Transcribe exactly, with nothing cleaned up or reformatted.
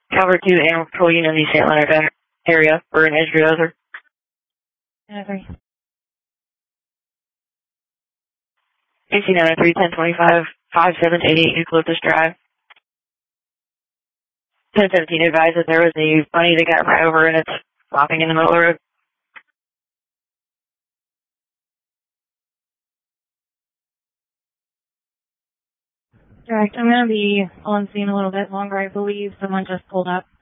Calvert two, Animal Patrol Unit in the Saint Leonard area for an edge reloader. ten oh three. A C nine oh three, ten twenty-five, five seven eight eight, Eucalyptus Drive. ten seventeen advised that there was a bunny that got run over and it's flopping in the middle of the road. Correct. I'm going to be on scene a little bit longer. I believe someone just pulled up.